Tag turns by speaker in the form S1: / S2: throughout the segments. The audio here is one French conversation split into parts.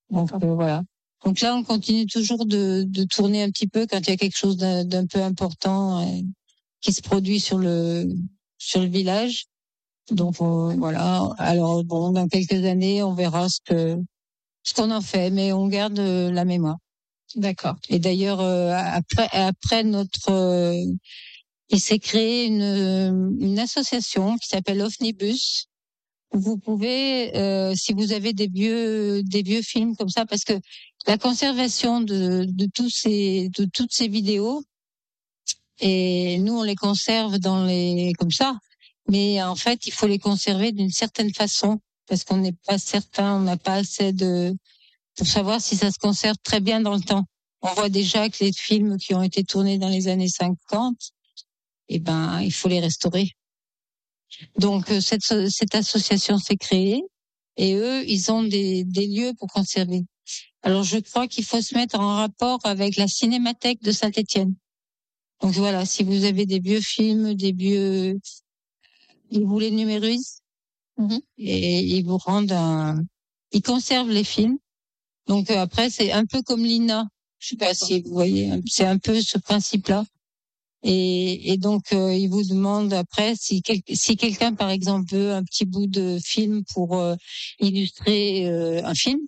S1: Donc voilà. Donc là, on continue toujours de tourner un petit peu quand il y a quelque chose d'un peu important qui se produit sur le village. Donc voilà. Alors bon, dans quelques années, on verra ce qu'on en fait, mais on garde la mémoire.
S2: D'accord.
S1: Et d'ailleurs, après notre, il s'est créé une association qui s'appelle Ofnibus. Vous pouvez, si vous avez des vieux films comme ça, parce que la conservation de toutes ces vidéos, et nous on les conserve comme ça, mais en fait il faut les conserver d'une certaine façon parce qu'on n'est pas certain, on n'a pas assez pour savoir si ça se conserve très bien dans le temps. On voit déjà que les films qui ont été tournés dans les années 50, il faut les restaurer. Donc cette association s'est créée et eux, ils ont des lieux pour conserver. Alors je crois qu'il faut se mettre en rapport avec la Cinémathèque de Saint-Étienne. Donc voilà, si vous avez des vieux films, ils vous les numérisent et ils vous rendent ils conservent les films. Donc après c'est un peu comme l'INA. Je sais pas si vous voyez, c'est un peu ce principe-là. Et donc ils vous demandent après si quelqu'un par exemple veut un petit bout de film pour illustrer un film.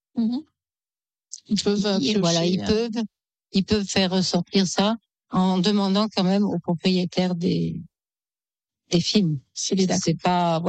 S2: Ils
S1: peuvent faire ressortir ça en demandant quand même aux propriétaires des films. C'est pas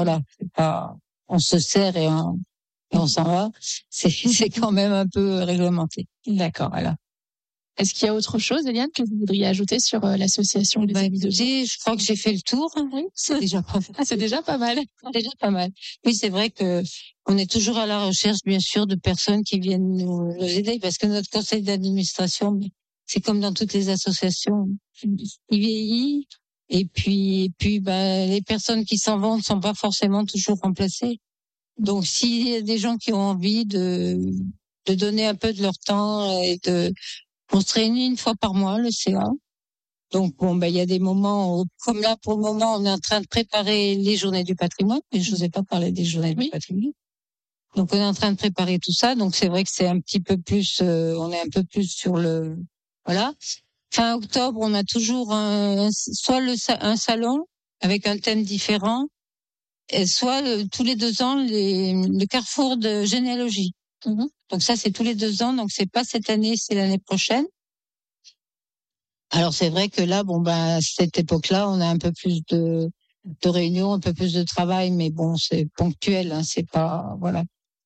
S1: on se sert et on s'en va. C'est quand même un peu réglementé.
S2: D'accord.
S1: Voilà.
S2: Est-ce qu'il y a autre chose, Eliane, que vous voudriez ajouter sur l'association des Amis de Zoom ?
S1: Je crois que j'ai fait le tour. Oui, c'est déjà pas mal.
S2: C'est déjà pas mal.
S1: Oui, c'est vrai que on est toujours à la recherche, bien sûr, de personnes qui viennent nous aider, parce que notre conseil d'administration, c'est comme dans toutes les associations, il vieillit, et puis, les personnes qui s'en vont ne sont pas forcément toujours remplacées. Donc, s'il y a des gens qui ont envie de donner un peu de leur temps on se réunit une fois par mois, le CA. Donc il y a des moments comme là pour le moment, on est en train de préparer les journées du patrimoine, mais je vous ai pas parlé des journées du patrimoine. Donc on est en train de préparer tout ça, donc c'est vrai que c'est un petit peu plus on est un peu plus sur le voilà. Fin octobre, on a toujours un salon avec un thème différent, et soit tous les 2 ans le carrefour de généalogie. Donc ça c'est tous les 2 ans, donc c'est pas cette année, c'est l'année prochaine. Alors c'est vrai que là, à cette époque-là, on a un peu plus de réunions, un peu plus de travail, mais bon, c'est ponctuel, hein, c'est pas voilà.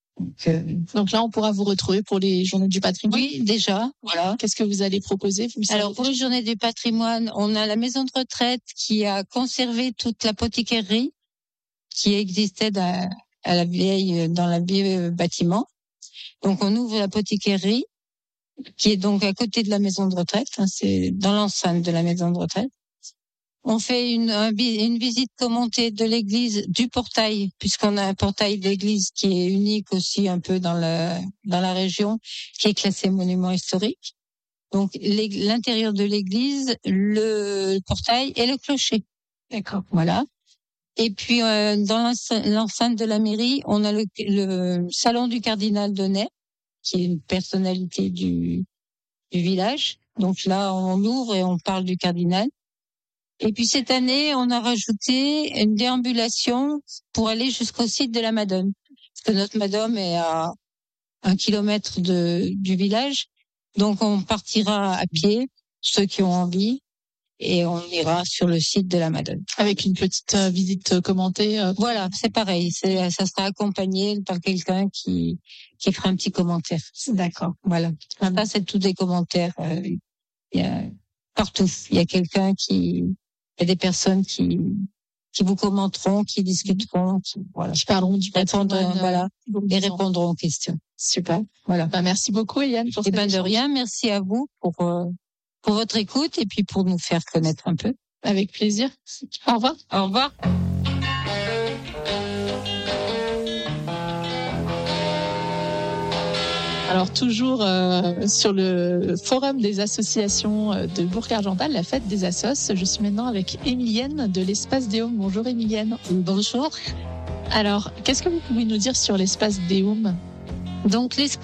S2: Donc là, on pourra vous retrouver pour les Journées du patrimoine.
S1: Oui, déjà, voilà.
S2: Qu'est-ce que vous allez proposer ?
S1: Alors pour les Journées du patrimoine, on a la maison de retraite qui a conservé toute l'apothicairie qui existait dans la vieille bâtiment. Donc on ouvre l'apothicairie, qui est donc à côté de la maison de retraite, hein, c'est dans l'enceinte de la maison de retraite. On fait une visite commentée de l'église, du portail, puisqu'on a un portail d'église qui est unique aussi un peu dans la région, qui est classé monument historique. Donc l'intérieur de l'église, le portail et le clocher.
S2: D'accord.
S1: Voilà. Et puis dans l'enceinte de la mairie, on a le salon du cardinal Donnet, qui est une personnalité du village. Donc là, on ouvre et on parle du cardinal. Et puis cette année, on a rajouté une déambulation pour aller jusqu'au site de la Madone. Parce que notre Madone est à 1 kilomètre du village. Donc on partira à pied, ceux qui ont envie, et on ira sur le site de la Madone.
S2: Avec une petite visite commentée.
S1: Voilà, c'est pareil. Ça sera accompagné par quelqu'un qui fera un petit commentaire.
S2: D'accord.
S1: Voilà. Ça, c'est tous des commentaires. Il y a partout. Il y a il y a des personnes qui vous commenteront, qui discuteront, qui
S2: parleront du patrimoine,
S1: et répondront aux questions.
S2: Super.
S1: Voilà.
S2: Merci beaucoup, Eliane, pour cette
S1: de rien. Merci à vous pour votre écoute et puis pour nous faire connaître un peu.
S2: Avec plaisir. Au revoir.
S1: Au revoir.
S2: Alors toujours sur le forum des associations de Bourg-Argental, la fête des assos, je suis maintenant avec Émilienne de l'Espace Déum. Bonjour Émilienne.
S1: Bonjour.
S2: Alors, qu'est-ce que vous pouvez nous dire sur l'Espace Déum ?
S1: Donc l'Espace